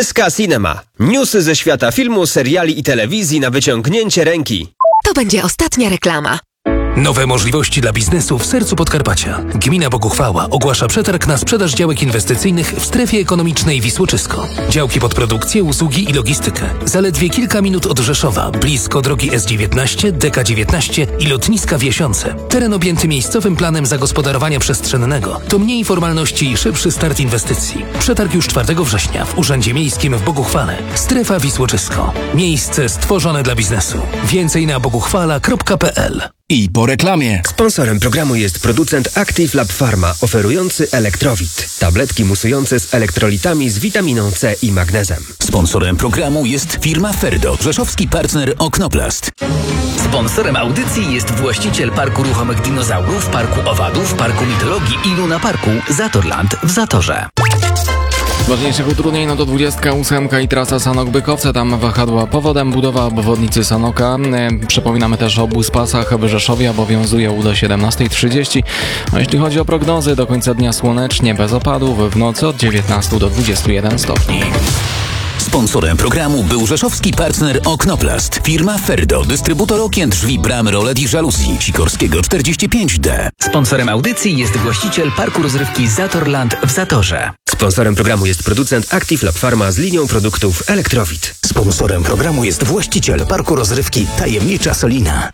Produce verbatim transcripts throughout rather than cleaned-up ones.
S K Cinema. Newsy ze świata filmu, seriali i telewizji na wyciągnięcie ręki. To będzie ostatnia reklama. Nowe możliwości dla biznesu w sercu Podkarpacia. Gmina Boguchwała ogłasza przetarg na sprzedaż działek inwestycyjnych w strefie ekonomicznej Wisłoczysko. Działki pod produkcję, usługi i logistykę. Zaledwie kilka minut od Rzeszowa, blisko drogi S dziewiętnaście, D K dziewiętnaście i lotniska w Jasiące. Teren objęty miejscowym planem zagospodarowania przestrzennego. To mniej formalności i szybszy start inwestycji. Przetarg już czwartego września w Urzędzie Miejskim w Boguchwale. Strefa Wisłoczysko. Miejsce stworzone dla biznesu. Więcej na boguchwala kropka p l. I po reklamie. Sponsorem programu jest producent Active Lab Pharma, oferujący Elektrowit. Tabletki musujące z elektrolitami z witaminą C i magnezem. Sponsorem programu jest firma Ferdo, rzeszowski partner Oknoplast. Sponsorem audycji jest właściciel Parku Ruchomych Dinozaurów, Parku Owadów, Parku Mitologii i Luna Parku Zatorland w Zatorze. Ważniejszych utrudnień no to dwudziestka ósemka i trasa Sanok-Bykowce, tam wahadła powodem, budowa obwodnicy Sanoka. E, przypominamy też o buspasach w Rzeszowie, obowiązuje do siedemnastej trzydzieści. No, jeśli chodzi o prognozy, do końca dnia słonecznie, bez opadów, w nocy od dziewiętnastu do dwudziestu jeden stopni. Sponsorem programu był rzeszowski partner Oknoplast, firma Ferdo, dystrybutor okien, drzwi, bram, rolet i żaluzji, Sikorskiego czterdzieści pięć D. Sponsorem audycji jest właściciel Parku Rozrywki Zatorland w Zatorze. Sponsorem programu jest producent Active Lab Pharma z linią produktów Elektrowit. Sponsorem programu jest właściciel Parku Rozrywki Tajemnicza Solina.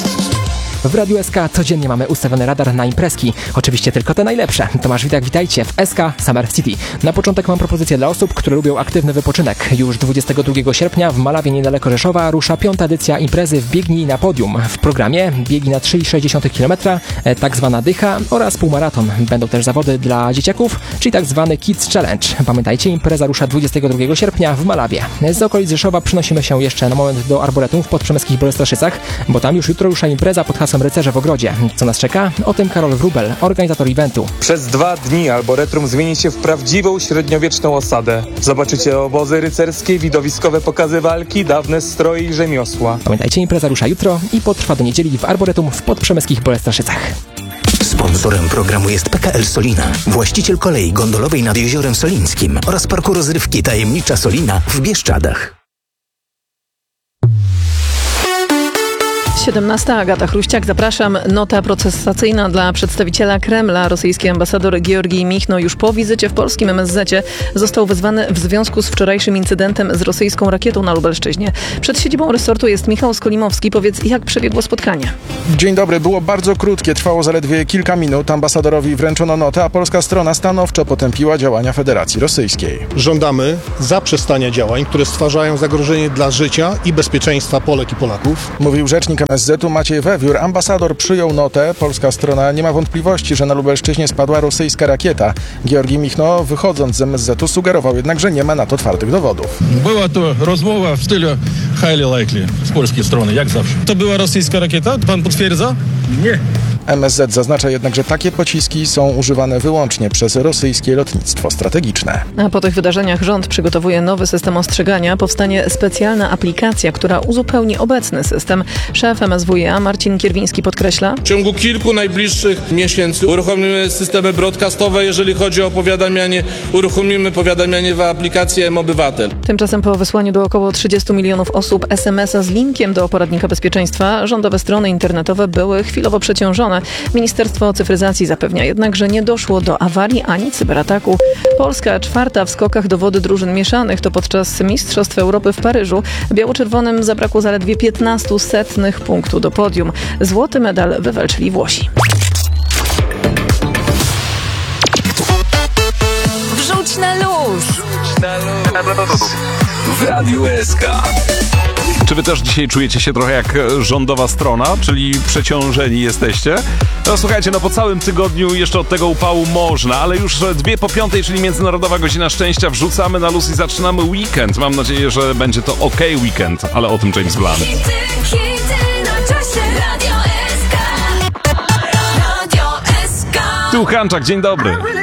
W Radiu S K codziennie mamy ustawiony radar na imprezki. Oczywiście tylko te najlepsze. Tomasz Witek, witajcie w S K Summer City. Na początek mam propozycję dla osób, które lubią aktywny wypoczynek. Już dwudziestego drugiego sierpnia w Malawie niedaleko Rzeszowa rusza piąta edycja imprezy Biegnij na podium. W programie biegi na trzy i sześć dziesiątych kilometra, tak zwana dycha oraz półmaraton. Będą też zawody dla dzieciaków, czyli tak zwany Kids Challenge. Pamiętajcie, impreza rusza dwudziestego drugiego sierpnia w Malawie. Z okolic Rzeszowa przynosimy się jeszcze na moment do Arboretum w Podprzemyskich Bolesławicach, bo tam już jutro rusza impreza pod hasłem Rycerze w Ogrodzie. Co nas czeka? O tym Karol Wróbel, organizator eventu. Przez dwa dni Arboretum zmieni się w prawdziwą średniowieczną osadę. Zobaczycie obozy rycerskie, widowiskowe pokazy walki, dawne stroje i rzemiosła. Pamiętajcie, impreza rusza jutro i potrwa do niedzieli w Arboretum w Podprzemyskich Bolesławicach. Sponsorem programu jest P K L Solina, właściciel kolei gondolowej nad Jeziorem Solińskim oraz Parku Rozrywki Tajemnicza Solina w Bieszczadach. siedemnasta. Agata Chruściak, zapraszam. Nota protestacyjna dla przedstawiciela Kremla. Rosyjski ambasador Georgij Michno już po wizycie w polskim M S Z-cie został wezwany w związku z wczorajszym incydentem z rosyjską rakietą na Lubelszczyźnie. Przed siedzibą resortu jest Michał Skolimowski. Powiedz, jak przebiegło spotkanie? Dzień dobry. Było bardzo krótkie, trwało zaledwie kilka minut. Ambasadorowi wręczono notę, a polska strona stanowczo potępiła działania Federacji Rosyjskiej. Żądamy zaprzestania działań, które stwarzają zagrożenie dla życia i bezpieczeństwa Polek i Polaków. Mówił rzecznik M S Z-u Maciej Wewiór. Ambasador przyjął notę. Polska strona nie ma wątpliwości, że na Lubelszczyźnie spadła rosyjska rakieta. Georgij Michno, wychodząc z M S Z-u, sugerował jednak, że nie ma na to twardych dowodów. Była to rozmowa w stylu highly likely z polskiej strony, jak zawsze. To była rosyjska rakieta? Pan potwierdza? Nie. M S Z zaznacza jednak, że takie pociski są używane wyłącznie przez rosyjskie lotnictwo strategiczne. A po tych wydarzeniach rząd przygotowuje nowy system ostrzegania. Powstanie specjalna aplikacja, która uzupełni obecny system. Szef M S W iA Marcin Kierwiński podkreśla: W ciągu kilku najbliższych miesięcy uruchomimy systemy broadcastowe, jeżeli chodzi o powiadamianie, uruchomimy powiadamianie w aplikacji M-Obywatel. Tymczasem po wysłaniu do około trzydziestu milionów osób es em es a z linkiem do poradnika bezpieczeństwa, rządowe strony internetowe były chwilowo przeciążone. Ministerstwo Cyfryzacji zapewnia jednak, że nie doszło do awarii ani cyberataku. Polska czwarta w skokach do wody drużyn mieszanych. To podczas Mistrzostw Europy w Paryżu. Biało-czerwonym zabrakło zaledwie piętnastu setnych punktu do podium. Złoty medal wywalczyli Włosi. Wrzuć na luz! W Radiu S K. Czy wy też dzisiaj czujecie się trochę jak rządowa strona, czyli przeciążeni jesteście? No słuchajcie, no po całym tygodniu jeszcze od tego upału można, ale już dwie po piątej, czyli Międzynarodowa Godzina Szczęścia, wrzucamy na luz i zaczynamy weekend. Mam nadzieję, że będzie to ok weekend, ale o tym James Blunt. Tu Hanczak, dzień dobry.